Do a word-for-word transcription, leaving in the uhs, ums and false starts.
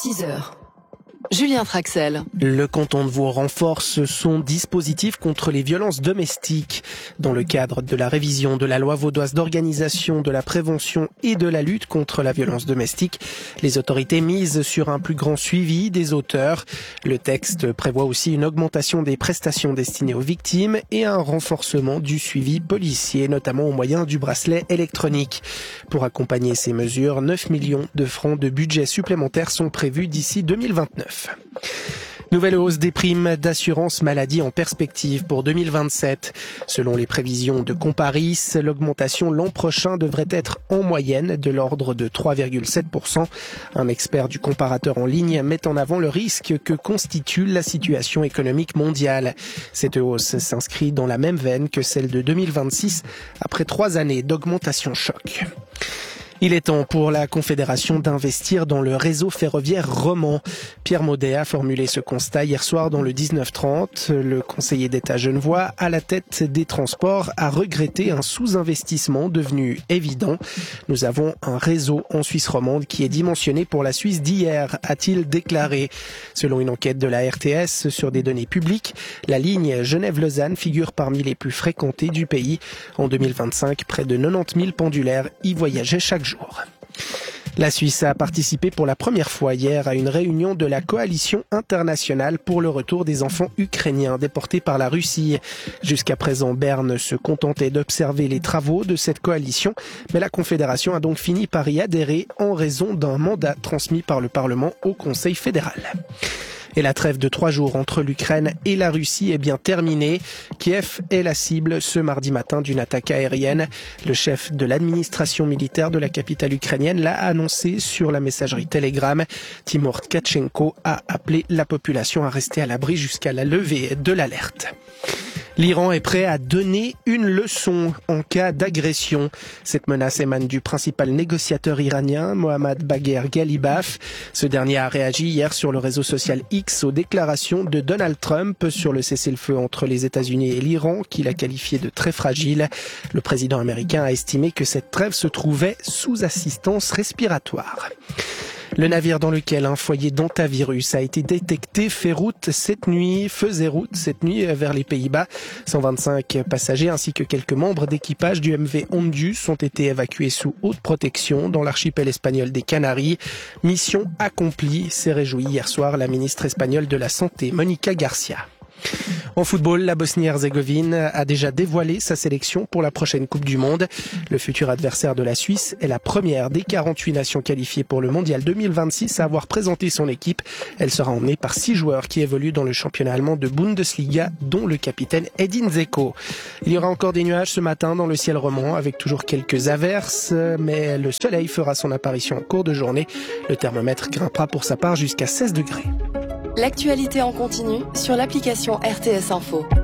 six heures. Julien Traxel. Le canton de Vaud renforce son dispositif contre les violences domestiques. Dans le cadre de la révision de la loi vaudoise d'organisation de la prévention et de la lutte contre la violence domestique, les autorités misent sur un plus grand suivi des auteurs. Le texte prévoit aussi une augmentation des prestations destinées aux victimes et un renforcement du suivi policier, notamment au moyen du bracelet électronique. Pour accompagner ces mesures, neuf millions de francs de budget supplémentaires sont prévus d'ici deux mille vingt-neuf. Nouvelle hausse des primes d'assurance maladie en perspective pour deux mille vingt-sept. Selon les prévisions de Comparis, l'augmentation l'an prochain devrait être en moyenne de l'ordre de trois virgule sept pour cent. Un expert du comparateur en ligne met en avant le risque que constitue la situation économique mondiale. Cette hausse s'inscrit dans la même veine que celle de deux mille vingt-six, après trois années d'augmentation choc. Il est temps pour la Confédération d'investir dans le réseau ferroviaire roman. Pierre Maudet a formulé ce constat hier soir dans le dix-neuf trente. Le conseiller d'État genevois, à la tête des transports, a regretté un sous-investissement devenu évident. Nous avons un réseau en Suisse romande qui est dimensionné pour la Suisse d'hier, a-t-il déclaré. Selon une enquête de la R T S sur des données publiques, la ligne Genève-Lausanne figure parmi les plus fréquentées du pays. En deux mille vingt-cinq, près de quatre-vingt-dix mille pendulaires y voyageaient chaque jour. La Suisse a participé pour la première fois hier à une réunion de la coalition internationale pour le retour des enfants ukrainiens déportés par la Russie. Jusqu'à présent, Berne se contentait d'observer les travaux de cette coalition, mais la Confédération a donc fini par y adhérer en raison d'un mandat transmis par le Parlement au Conseil fédéral. Et la trêve de trois jours entre l'Ukraine et la Russie est bien terminée. Kiev est la cible ce mardi matin d'une attaque aérienne. Le chef de l'administration militaire de la capitale ukrainienne l'a annoncé sur la messagerie Telegram. Timur Tkachenko a appelé la population à rester à l'abri jusqu'à la levée de l'alerte. L'Iran est prêt à donner une leçon en cas d'agression. Cette menace émane du principal négociateur iranien, Mohammad Bagher Ghalibaf. Ce dernier a réagi hier sur le réseau social X aux déclarations de Donald Trump sur le cessez-le-feu entre les États-Unis et l'Iran, qu'il a qualifié de très fragile. Le président américain a estimé que cette trêve se trouvait sous assistance respiratoire. Le navire dans lequel un foyer d'hantavirus a été détecté fait route cette nuit, faisait route cette nuit vers les Pays-Bas. cent vingt-cinq passagers ainsi que quelques membres d'équipage du M V Ondus ont été évacués sous haute protection dans l'archipel espagnol des Canaries. Mission accomplie, s'est réjouie hier soir la ministre espagnole de la Santé, Monica Garcia. En football, la Bosnie-Herzégovine a déjà dévoilé sa sélection pour la prochaine Coupe du Monde. Le futur adversaire de la Suisse est la première des quarante-huit nations qualifiées pour le Mondial deux mille vingt-six à avoir présenté son équipe. Elle sera emmenée par six joueurs qui évoluent dans le championnat allemand de Bundesliga, dont le capitaine Edin Dzeko. Il y aura encore des nuages ce matin dans le ciel roman, avec toujours quelques averses, mais le soleil fera son apparition en cours de journée. Le thermomètre grimpera pour sa part jusqu'à seize degrés. L'actualité en continu sur l'application R T S Info.